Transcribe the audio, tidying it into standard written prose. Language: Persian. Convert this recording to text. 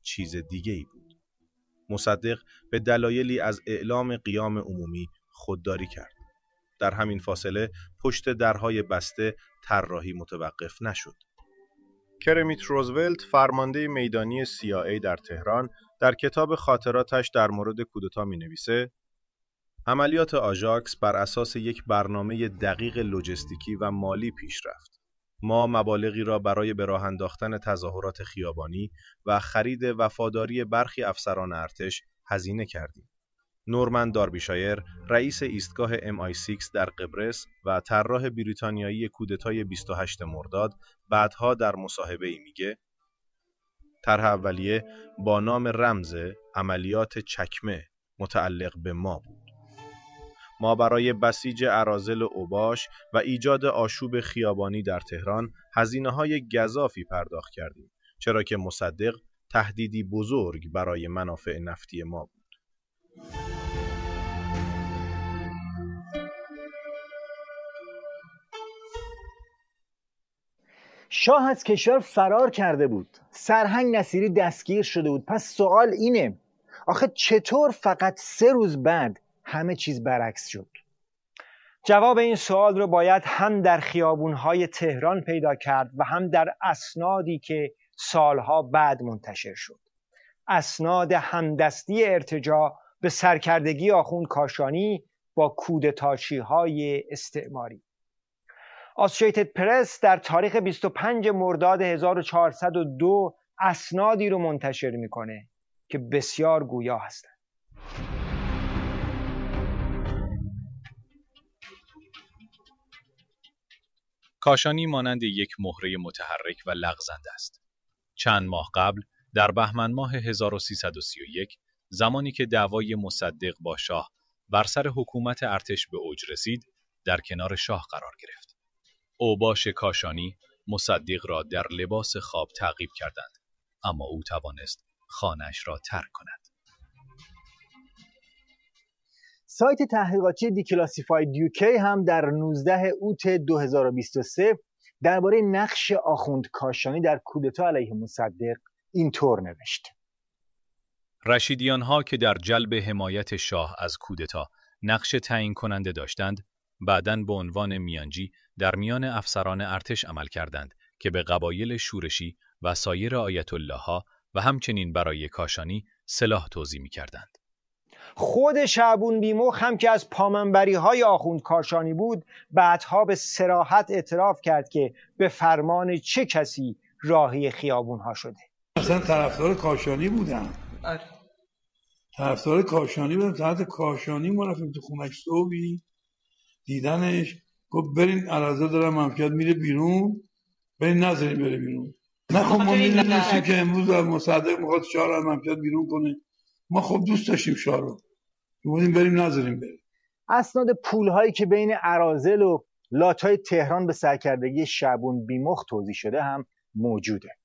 چیز دیگه‌ای بود. مصدق به دلایلی از اعلام قیام عمومی خودداری کرد. در همین فاصله پشت درهای بسته طراحی متوقف نشد. کرمیت روزولت، فرمانده میدانی CIA در تهران، در کتاب خاطراتش در مورد کودتا می‌نویسه: عملیات آژاکس بر اساس یک برنامه دقیق لوجستیکی و مالی پیش رفت. ما مبالغی را برای به راه انداختن تظاهرات خیابانی و خرید وفاداری برخی افسران ارتش هزینه کردیم. نورمن داربیشایر، رئیس ایستگاه MI6 در قبرس و طراح بریتانیایی کودتای 28 مرداد، بعدها در مصاحبه‌ای میگه: طرح اولیه با نام رمز عملیات چکمه متعلق به ما بود. ما برای بسیج اراذل اوباش و ایجاد آشوب خیابانی در تهران هزینه‌های گزافی پرداخت کردیم، چرا که مصدق تهدیدی بزرگ برای منافع نفتی ما بود. شاه از کشور فرار کرده بود. سرهنگ نصیری دستگیر شده بود. پس سوال اینه، آخه چطور فقط 3 روز بعد همه چیز برعکس شد؟ جواب این سوال رو باید هم در خیابون‌های تهران پیدا کرد و هم در اسنادی که سالها بعد منتشر شد. اسناد همدستی ارتجاع به سرکردگی آخوند کاشانی با کودتاچی‌های استعماری. آسوشیتد پرس در تاریخ 25 مرداد 1402 اسنادی رو منتشر میکنه که بسیار گویا هستند. کاشانی مانند یک مهره متحرک و لغزنده است. چند ماه قبل در بهمن ماه 1331 زمانی که دعوای مصدق با شاه بر سر حکومت ارتش به اوج رسید، در کنار شاه قرار گرفت. اوباش کاشانی مصدق را در لباس خواب تعقیب کردند، اما او توانست خانه‌اش را ترک کند. سایت تحقیقاتی دیکلاسیفاید UK هم در 19 اوت 2023 درباره نقش آخوند کاشانی در کودتا علیه مصدق اینطور نوشت: رشیدیان‌ها که در جلب حمایت شاه از کودتا نقش تعیین کننده داشتند، بعداً به عنوان میانجی در میان افسران ارتش عمل کردند که به قبایل شورشی و سایر آیت الله‌ها و همچنین برای کاشانی سلاح توزیع می‌کردند. خود شعبون بیمخ هم که از پامنبری‌های آخوند کاشانی بود، بعدها به صراحت اعتراف کرد که به فرمان چه کسی راهی خیابون‌ها شده. اصلا طرفدار کاشانی بودم. طرفدار کاشانی بودم. تحت کاشانی ما رفتیم تو خونش صبحی دیدنش، گفت برین اراذل دارم مملکت میره بیرون، برین نذارین بره بیرون. نه خب ما میدونستیم که امروز مصدق میخواد شاه رو مملکت بیرون کنه. ما خب دوست داشتیم شاه رو، بودیم بریم نذاریم بره. اسناد پولهایی که بین اراذل و لاتای تهران به سرکردگی شعبون بیمخ توزیع شده هم موجوده.